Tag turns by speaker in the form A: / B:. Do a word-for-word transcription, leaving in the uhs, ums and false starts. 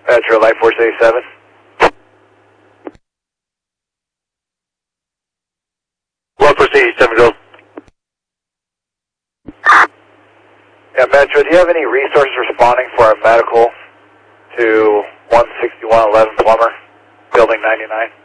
A: Metro, Light Force eighty-seven. Light Force eighty-seven, go. Yeah, Metro, do you have any resources responding for our medical to one sixty-one eleven Plummer, Building ninety-nine?